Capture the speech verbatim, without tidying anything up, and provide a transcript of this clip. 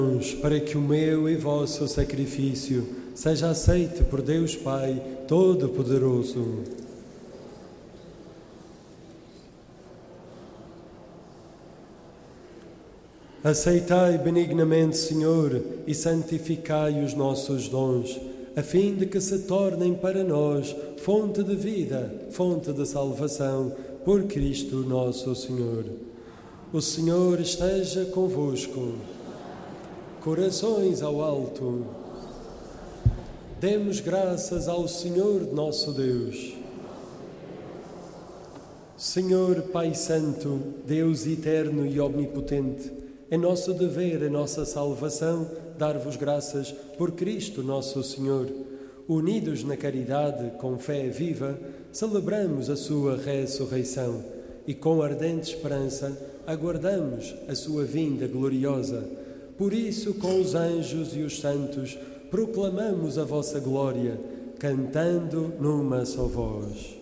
para que o meu e vosso sacrifício seja aceite por Deus Pai Todo-Poderoso. Aceitai benignamente, Senhor, e santificai os nossos dons, a fim de que se tornem para nós fonte de vida, fonte de salvação, por Cristo nosso Senhor. O Senhor esteja convosco. Corações ao alto. Demos graças ao Senhor nosso Deus. Senhor Pai Santo, Deus eterno e omnipotente, é nosso dever, é nossa salvação, dar-vos graças por Cristo nosso Senhor. Unidos na caridade, com fé viva, celebramos a sua ressurreição e com ardente esperança aguardamos a sua vinda gloriosa. Por isso, com os anjos e os santos, proclamamos a vossa glória, cantando numa só voz.